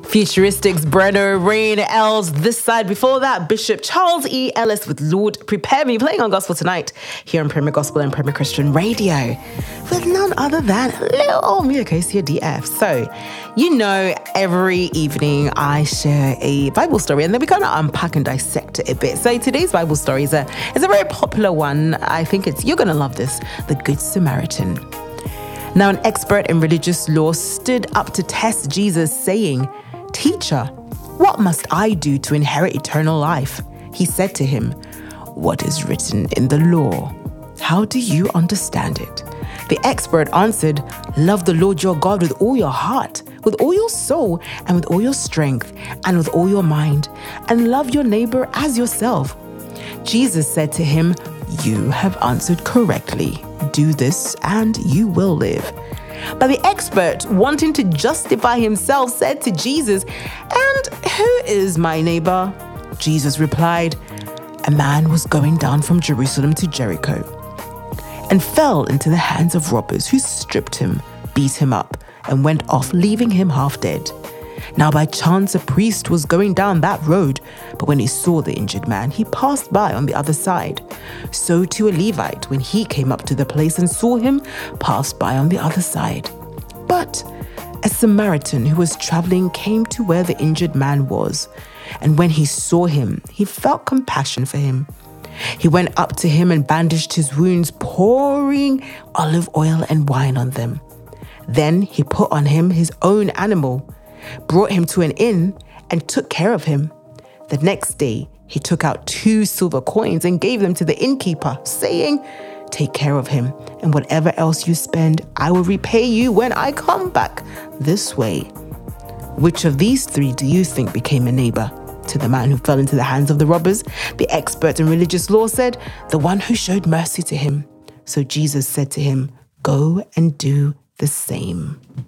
Futuristics, Breno, Rain, Els, this side. Before that, Bishop Charles E. Ellis with Lord Prepare Me, playing on Gospel Tonight here on Premier Gospel and Premier Christian Radio with none other than little old me, Acacia DF. So, you know, every evening I share a Bible story and then we kind of unpack and dissect it a bit. So today's Bible story is a very popular one. I think you're going to love this, the Good Samaritan. Now, an expert in religious law stood up to test Jesus, saying, "Teacher, what must I do to inherit eternal life?" He said to him, "What is written in the law? How do you understand it?" The expert answered, "Love the Lord your God with all your heart, with all your soul, and with all your strength, and with all your mind, and love your neighbor as yourself." Jesus said to him, "You have answered correctly. Do this and you will live." But the expert, wanting to justify himself, said to Jesus, "And who is my neighbor?" Jesus replied, "A man was going down from Jerusalem to Jericho and fell into the hands of robbers who stripped him, beat him up, and went off, leaving him half dead. Now by chance a priest was going down that road, but when he saw the injured man, he passed by on the other side. So too a Levite, when he came up to the place and saw him, passed by on the other side. But a Samaritan who was traveling came to where the injured man was, and when he saw him, he felt compassion for him. He went up to him and bandaged his wounds, pouring olive oil and wine on them. Then he put on him his own animal, brought him to an inn, and took care of him. The next day, he took out 2 silver coins and gave them to the innkeeper, saying, "Take care of him, and whatever else you spend, I will repay you when I come back this way." Which of these 3 do you think became a neighbor to the man who fell into the hands of the robbers? The expert in religious law said, "The one who showed mercy to him." So Jesus said to him, "Go and do the same."